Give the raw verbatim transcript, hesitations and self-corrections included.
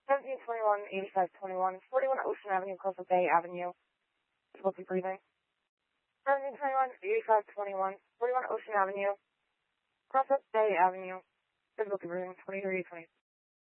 seventeen twenty-one, eighty-five twenty-one, forty-one Ocean Avenue, Crossup Bay Avenue. Difficulty breathing. seventeen twenty-one, eighty-five twenty-one, forty-one Ocean Avenue, Crossup Bay Avenue. Difficulty breathing, twenty-three twenty.